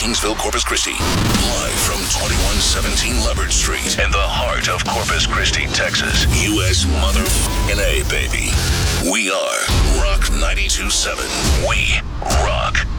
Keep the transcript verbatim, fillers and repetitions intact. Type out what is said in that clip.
Kingsville, Corpus Christi. Live from twenty-one seventeen Leopard Street in the heart of Corpus Christi, Texas. U S motherfucking A, baby. We are Rock ninety-two point seven. We rock.